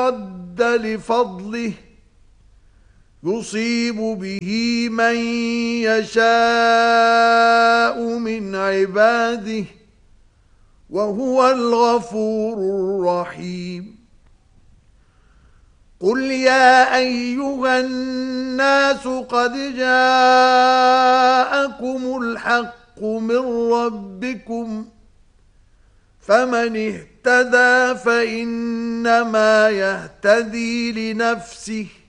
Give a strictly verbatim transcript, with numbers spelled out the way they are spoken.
رد لفضله يصيب به من يشاء من عباده وهو الغفور الرحيم قل يا أيها الناس قد جاءكم الحق من ربكم فمن اهتدى فإنما يهتدي لنفسه